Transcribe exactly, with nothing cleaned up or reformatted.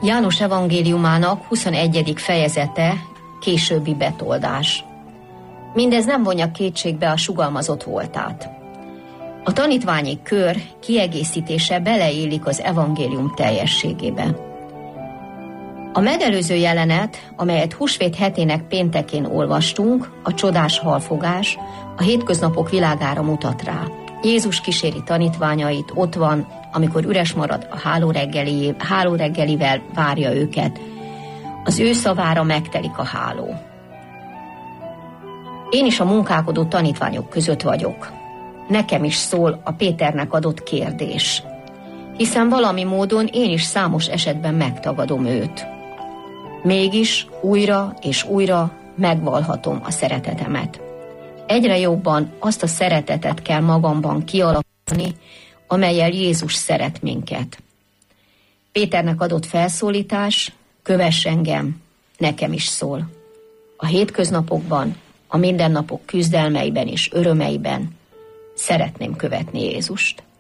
János evangéliumának huszonegyedik fejezete, későbbi betoldás. Mindez nem vonja kétségbe a sugalmazott voltát. A tanítványi kör kiegészítése beleillik az evangélium teljességébe. A megelőző jelenet, amelyet húsvét hetének péntekén olvastunk, a csodás halfogás, a hétköznapok világára mutat rá. Jézus kíséri tanítványait, ott van, amikor üres marad a hálóreggeli, hálóreggelivel várja őket. Az ő szavára megtelik a háló. Én is a munkálkodó tanítványok között vagyok. Nekem is szól a Péternek adott kérdés, hiszen valami módon én is számos esetben megtagadom őt. Mégis újra és újra megvallhatom a szeretetemet. Egyre jobban azt a szeretetet kell magamban kialakítani, amellyel Jézus szeret minket. Péternek adott felszólítás, kövess engem, nekem is szól. A hétköznapokban, a mindennapok küzdelmeiben és örömeiben szeretném követni Jézust.